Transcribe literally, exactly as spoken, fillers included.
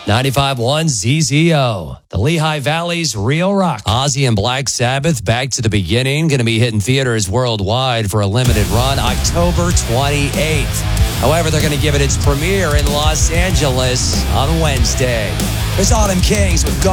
ninety-five point one Z Z O, the Lehigh Valley's real rock. Ozzy and Black Sabbath, Back to the Beginning, going to be hitting theaters worldwide for a limited run October twenty-eighth. However, they're going to give it its premiere in Los Angeles on Wednesday. There's Autumn Kings with Go.